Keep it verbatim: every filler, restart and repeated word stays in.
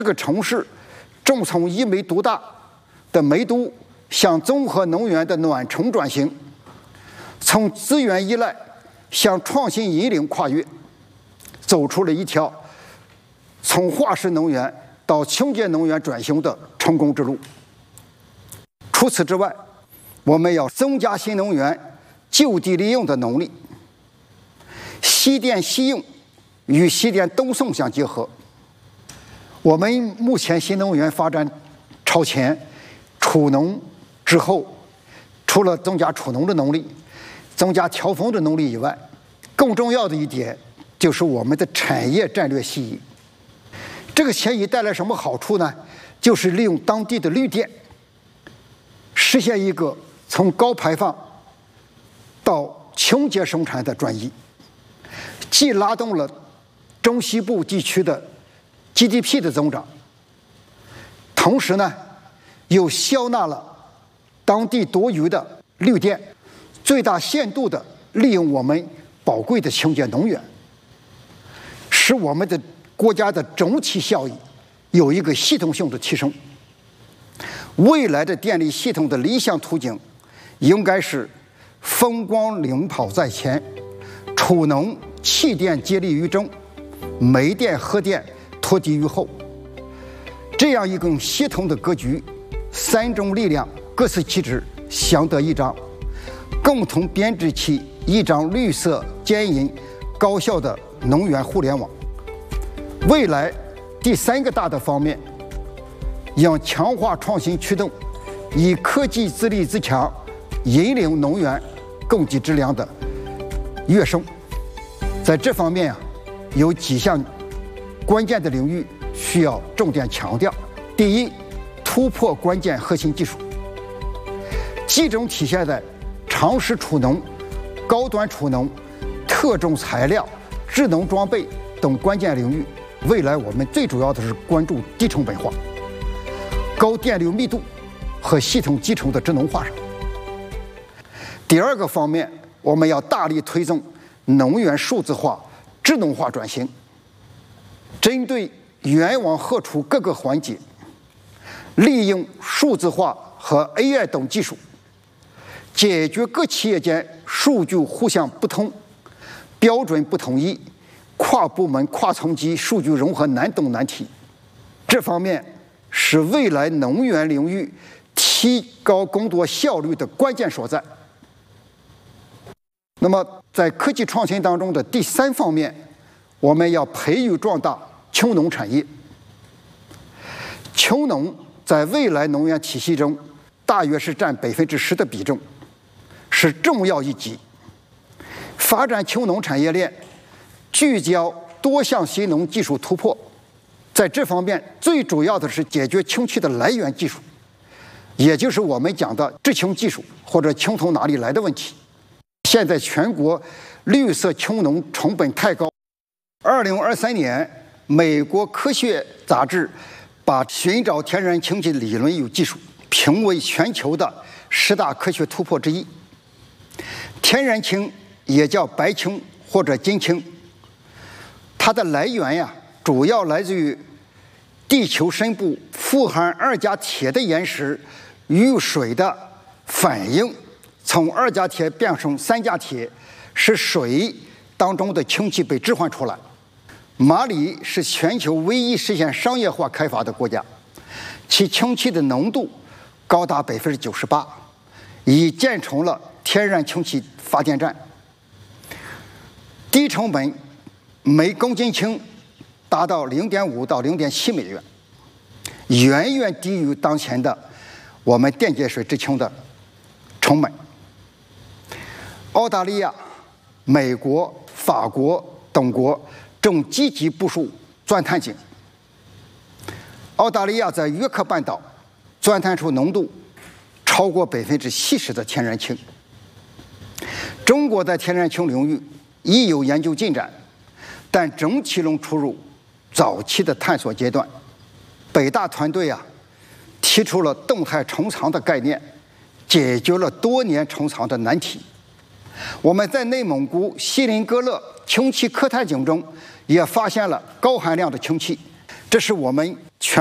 这个城市正从一煤独大的煤都向综合能源的暖城转型，从资源依赖向创新引领跨越，走出了一条从化石能源到清洁能源转型的成功之路。除此之外，我们要增加新能源就地利用的能力，西电西用与西电东送相结合。我们目前新能源发展超前，储能之后，除了增加储能的能力、增加调峰的能力以外，更重要的一点就是我们的产业战略西移。这个迁移带来什么好处呢？就是利用当地的绿电，实现一个从高排放到清洁生产的转移，既拉动了中西部地区的 G D P 的增长，同时呢，又消纳了当地多余的绿电，最大限度地利用我们宝贵的清洁能源，使我们的国家的整体效益有一个系统性的提升。未来的电力系统的理想途径，应该是风光领跑在前，储能、气电接力于正，煤电、核电 拖地于后，这样一个系统的格局，三种力量各司其职，相得益彰，共同编织起一张绿色、坚硬、高效的能源互联网。未来第三个大的方面，要强化创新驱动，以科技自立自强，引领能源供给质量的跃升。在这方面啊，有几项 关键的领域需要重点强调。第一，突破关键核心技术，集中体现在长时储能、高端储能、特种材料、智能装备等关键领域。未来我们最主要的是关注低成本化、高电流密度和系统集成的智能化上。第二个方面，我们要大力推动能源数字化、智能化转型， 针对源网荷储各个环节，利用数字化和 A I 等技术，解决各企业间数据互相不通、标准不统一、跨部门、跨层级数据融合难懂难题。这方面是未来能源领域提高工作效率的关键所在。那么，在科技创新当中的第三方面，我们要培育壮大 氢能产业。氢能在未来能源体系中，大约是占百分之十的比重，是重要一级。发展氢能产业链，聚焦多项新能技术突破。在这方面，最主要的是解决氢气的来源技术，也就是我们讲的制氢技术或者氢从哪里来的问题。现在全国绿色氢能成本太高。二零二三年， 美国科学杂志把寻找天然氢气理论与技术评为全球的十大科学突破之一。天然氢也叫白氢或者金氢，它的来源呀，主要来自于地球深部富含二价铁的岩石与水的反应，从二价铁变成三价铁，使水当中的氢气被置换出来。 马里是全球唯一实现商业化开发的国家，其氢气的浓度高达百分之九十八，已建成了天然氢气发电站。低成本，每公斤氢达到零点五到零点七美元，远远低于当前的我们电解水制氢的成本。澳大利亚、美国、法国等国 正积极部署钻探井。澳大利亚在约克半岛钻探出浓度超过百分之七十的天然氢。中国在天然氢领域亦有研究进展，但整体仍处于早期的探索阶段。北大团队啊，提出了动态成藏的概念，解决了多年成藏的难题。我们在内蒙古锡林郭勒氢气勘探井中 也发现了高含量的氢气，这是我们